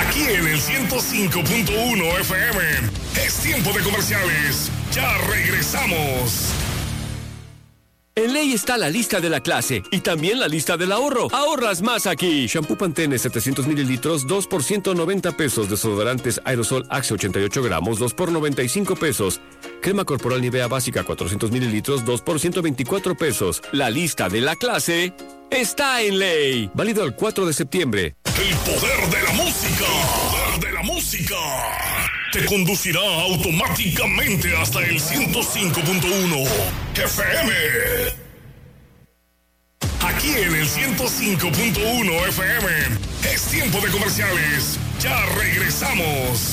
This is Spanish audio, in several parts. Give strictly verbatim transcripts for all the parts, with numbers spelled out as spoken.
Aquí en el ciento cinco punto uno F M. Es tiempo de comerciales. Ya regresamos. En Ley está la lista de la clase y también la lista del ahorro. Ahorras más aquí. Shampoo Pantene setecientos mililitros, dos por ciento noventa pesos. Desodorantes Aerosol Axe ochenta y ocho gramos, dos por noventa y cinco pesos. Crema corporal Nivea básica cuatrocientos mililitros, dos por ciento veinticuatro pesos. La lista de la clase está en Ley. Válido el cuatro de septiembre. El poder de la música. El poder de la música. Te conducirá automáticamente hasta el ciento cinco punto uno F M. Aquí en el ciento cinco punto uno F M. Es tiempo de comerciales. Ya regresamos.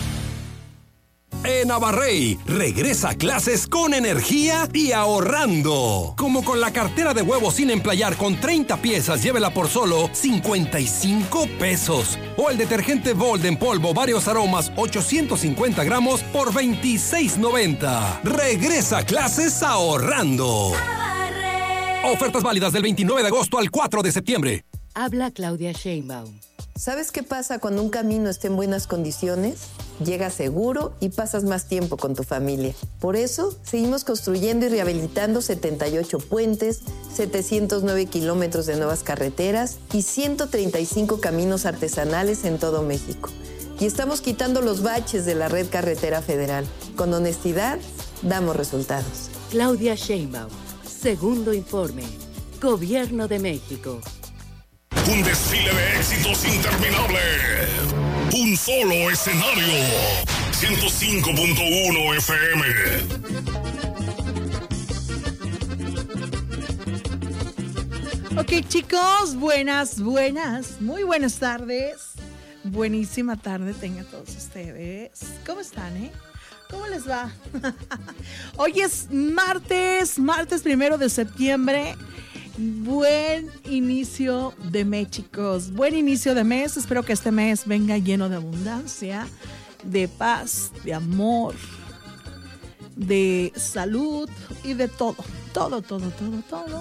En Abarrey, regresa a clases con energía y ahorrando. Como con la cartera de huevos sin emplayar con treinta piezas, llévela por solo cincuenta y cinco pesos. O el detergente Bold en polvo, varios aromas, ochocientos cincuenta gramos por veintiséis noventa. Regresa a clases ahorrando. Abarrey. Ofertas válidas del veintinueve de agosto al cuatro de septiembre. Habla Claudia Sheinbaum. ¿Sabes qué pasa cuando un camino está en buenas condiciones? Llegas seguro y pasas más tiempo con tu familia. Por eso, seguimos construyendo y rehabilitando setenta y ocho puentes, setecientos nueve kilómetros de nuevas carreteras y ciento treinta y cinco caminos artesanales en todo México. Y estamos quitando los baches de la red carretera federal. Con honestidad, damos resultados. Claudia Sheinbaum. Segundo informe. Gobierno de México. Un desfile de éxitos interminable. Un solo escenario. ciento cinco punto uno F M. Ok, chicos, buenas, buenas, muy buenas tardes. Buenísima tarde tengan todos ustedes. ¿Cómo están, eh? ¿Cómo les va? Hoy es martes, martes primero de septiembre. Buen inicio de mes, chicos. Buen inicio de mes. Espero que este mes venga lleno de abundancia, de paz, de amor, de salud y de todo. Todo, todo, todo, todo.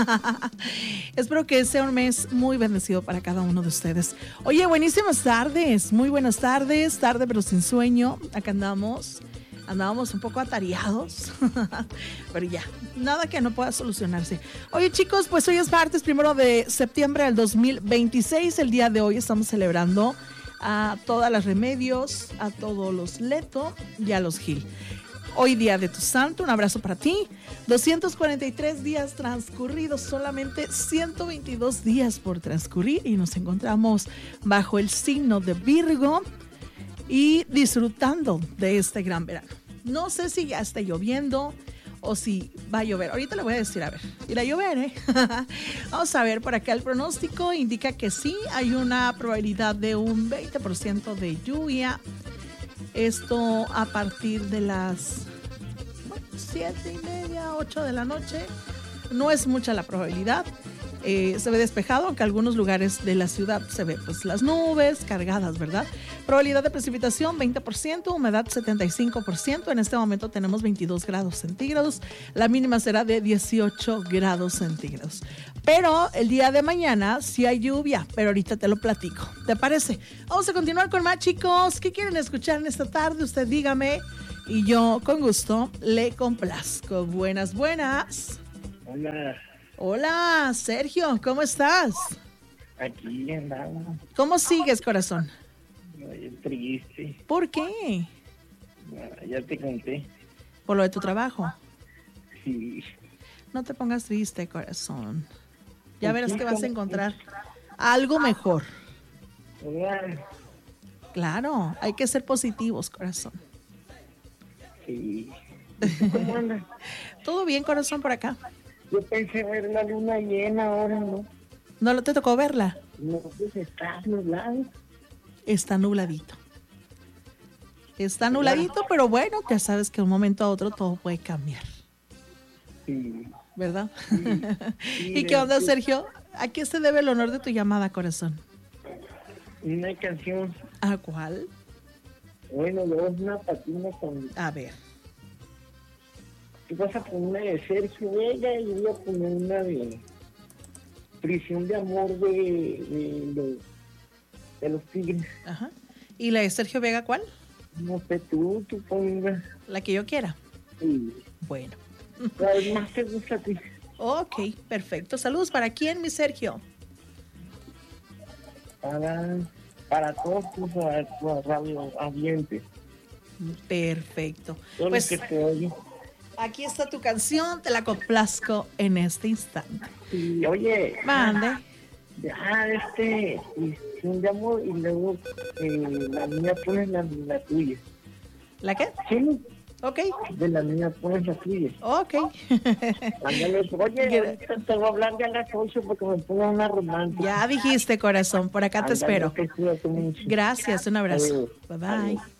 Espero que sea un mes muy bendecido para cada uno de ustedes. Oye, buenísimas tardes. Muy buenas tardes. Tarde pero sin sueño. Acá andamos. Andábamos un poco atareados, pero ya, nada que no pueda solucionarse. Oye, chicos, pues hoy es martes primero de septiembre del dos mil veintiséis. El día de hoy estamos celebrando a todas las Remedios, a todos los Leto y a los Gil. Hoy día de tu santo, un abrazo para ti. doscientos cuarenta y tres días transcurridos, solamente ciento veintidós días por transcurrir y nos encontramos bajo el signo de Virgo y disfrutando de este gran verano. No sé si ya está lloviendo o si va a llover. Ahorita le voy a decir, a ver, irá a llover, ¿eh? Vamos a ver, por acá el pronóstico indica que sí, hay una probabilidad de un veinte por ciento de lluvia. Esto a partir de las bueno, siete y media, ocho de la noche. No es mucha la probabilidad. Eh, se ve despejado, aunque en algunos lugares de la ciudad se ve pues las nubes cargadas, ¿verdad? Probabilidad de precipitación veinte por ciento, humedad setenta y cinco por ciento. En este momento tenemos veintidós grados centígrados. La mínima será de dieciocho grados centígrados. Pero el día de mañana sí hay lluvia, pero ahorita te lo platico. ¿Te parece? Vamos a continuar con más, chicos. ¿Qué quieren escuchar en esta tarde? Usted dígame y yo con gusto le complazco. Buenas, buenas. Hola. Hola, Sergio, ¿cómo estás? Aquí andamos. ¿Cómo sigues, corazón? Ay, triste. ¿Por qué? Ya te conté. ¿Por lo de tu trabajo? Sí. No te pongas triste, corazón. Ya verás que vas a encontrar algo mejor. Hola. Claro, hay que ser positivos, corazón. Sí. ¿Cómo andas? Todo bien, corazón, por acá. Yo pensé ver la luna llena, ahora no. ¿No te tocó verla? No, pues está nublado. Está nubladito. Está nubladito, pero bueno, ya sabes que de un momento a otro todo puede cambiar. Sí. ¿Verdad? Sí. Sí, ¿Y qué onda, Sergio? ¿A qué se debe el honor de tu llamada, corazón? Una canción. ¿A cuál? Bueno, dos, una patina con... A ver. ¿Qué vas a poner una de Sergio Vega y voy a poner una de Prisión de Amor de, de los de los Tigres. Ajá. ¿Y la de Sergio Vega cuál? No sé, tú, tú pongas. La que yo quiera. Sí. Bueno. La que más te gusta a ti. Ok, perfecto. Saludos. ¿Para quién, mi Sergio? Para, para todos tus radioaudientes. Perfecto. Todos Pues los que te oyen. aquí está tu canción. Te la complazco en este instante. Sí, oye. Mande. Ya, este, y un llamo y luego eh, la niña pones la, la tuya. ¿La qué? Sí. Ok. De la niña pones la tuya. Ok. Ándale, oye, ahorita te voy a hablar ya a las ocho porque me pongo una romántica. Ya dijiste, corazón. Por acá te Ándale, espero. que cuídate mucho. Gracias. Un abrazo. Adiós. Bye bye. Adiós.